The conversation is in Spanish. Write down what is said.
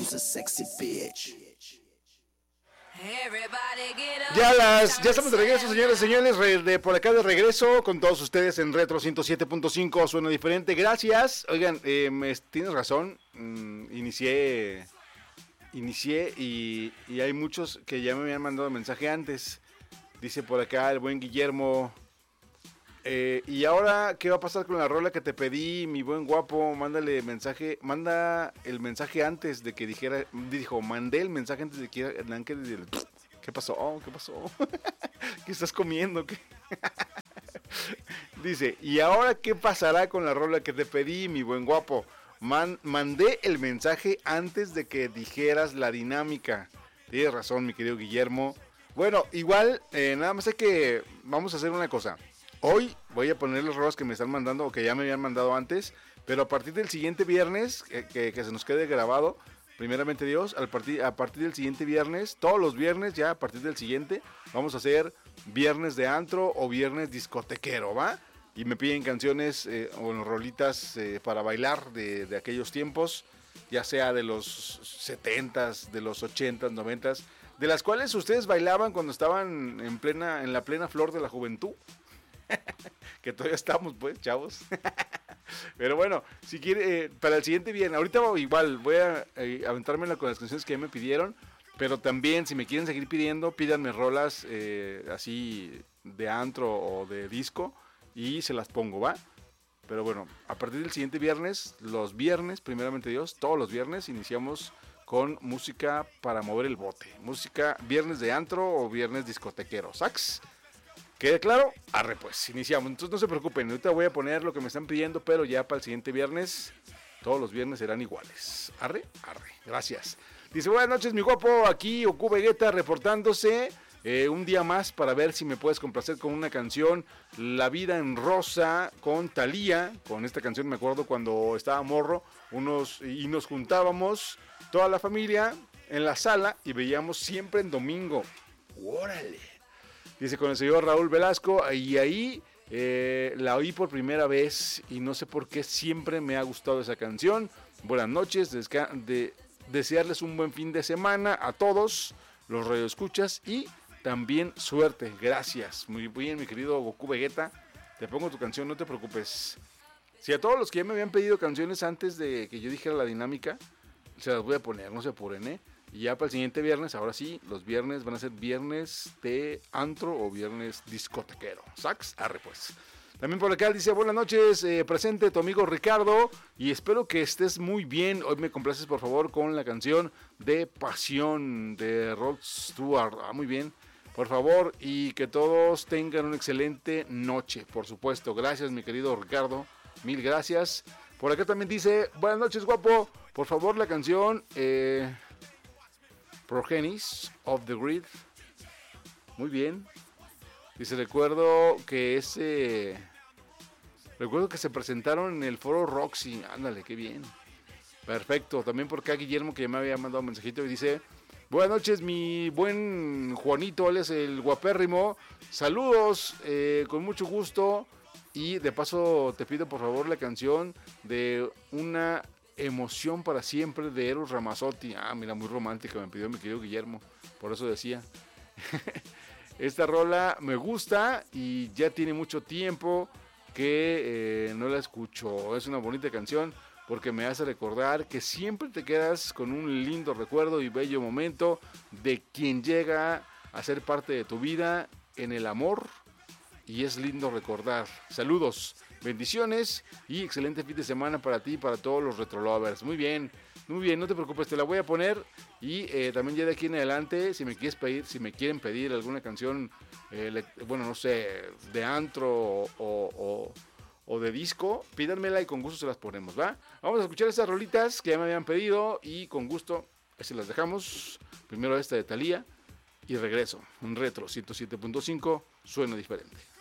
Ya estamos de regreso, señores y señores, de por acá de regreso con todos ustedes en Retro 107.5, suena diferente, gracias. Oigan, tienes razón, inicié y hay muchos que ya me habían mandado mensaje antes. Dice por acá el buen Guillermo, y ahora, ¿qué va a pasar con la rola que te pedí, mi buen guapo? Manda el mensaje antes de que dijera, mandé el mensaje antes de que ¿qué pasó? ¿Qué pasó? ¿Qué estás comiendo? ¿Qué? Dice, ¿y ahora qué pasará con la rola que te pedí, mi buen guapo? Mandé el mensaje antes de que dijeras la dinámica. Tienes razón, mi querido Guillermo. Bueno, igual, nada más es que vamos a hacer una cosa. Hoy voy a poner las rolas que me están mandando o que ya me habían mandado antes, pero a partir del siguiente viernes, que se nos quede grabado, primeramente Dios, a partir del siguiente viernes, todos los viernes ya a partir del siguiente, vamos a hacer viernes de antro o viernes discotequero, ¿va? Y me piden canciones o rolitas para bailar de aquellos tiempos, ya sea de los 70s, de los 80s, 90s, de las cuales ustedes bailaban cuando estaban en la plena flor de la juventud. Que todavía estamos, pues, chavos. Pero bueno, si quiere, para el siguiente viernes, ahorita igual voy a aventármela con las canciones que ya me pidieron. Pero también, si me quieren seguir pidiendo, pídanme rolas así de antro o de disco y se las pongo, ¿va? Pero bueno, a partir del siguiente viernes, los viernes, primeramente Dios, todos los viernes iniciamos con música para mover el bote. Música, viernes de antro o viernes discotequero. ¿Sax? ¿Quede claro? Arre pues, iniciamos. Entonces no se preocupen, ahorita voy a poner lo que me están pidiendo, pero ya para el siguiente viernes, todos los viernes serán iguales. Arre, gracias. Dice, buenas noches mi guapo, aquí Oku Vegeta reportándose un día más para ver si me puedes complacer con una canción, La Vida en Rosa, con Thalía. Con esta canción me acuerdo cuando estaba morro, y nos juntábamos toda la familia en la sala y veíamos siempre en domingo. ¡Órale! Dice, con el señor Raúl Velasco, y ahí la oí por primera vez y no sé por qué siempre me ha gustado esa canción. Buenas noches, desearles un buen fin de semana a todos los radioescuchas y también suerte. Gracias. Muy bien, mi querido Goku Vegeta. Te pongo tu canción, no te preocupes. Si a todos los que ya me habían pedido canciones antes de que yo dijera la dinámica, se las voy a poner, no se apuren, ¿eh? Y ya para el siguiente viernes, ahora sí, los viernes van a ser viernes de antro o viernes discotequero. ¿Sax? Arre pues. También por acá dice, buenas noches, presente tu amigo Ricardo y espero que estés muy bien. Hoy me complaces por favor con la canción de Pasión de Rod Stewart. Muy bien, por favor, y que todos tengan una excelente noche, por supuesto. Gracias mi querido Ricardo, mil gracias. Por acá también dice, buenas noches guapo, por favor la canción... Progenies of the Grid. Muy bien. Dice, recuerdo que se presentaron en el foro Roxy. Ándale, qué bien. Perfecto. También por acá Guillermo, que ya me había mandado un mensajito y dice, buenas noches mi buen Juanito, él es el guapérrimo. Saludos, con mucho gusto. Y de paso te pido por favor la canción de Una Emoción para Siempre de Eros Ramazzotti. Mira, muy romántica me pidió mi querido Guillermo, por eso decía. Esta rola me gusta y ya tiene mucho tiempo que no la escucho. Es una bonita canción porque me hace recordar que siempre te quedas con un lindo recuerdo y bello momento de quien llega a ser parte de tu vida en el amor, y es lindo recordar. Saludos, bendiciones y excelente fin de semana para ti y para todos los retrolovers. Muy bien, no te preocupes, te la voy a poner y también ya de aquí en adelante, si me quieren pedir alguna canción, bueno, no sé, de antro o de disco, pídanmela y con gusto se las ponemos, ¿va? Vamos a escuchar estas rolitas que ya me habían pedido y con gusto se las dejamos. Primero esta de Thalía y regreso, un Retro 107.5, suena diferente.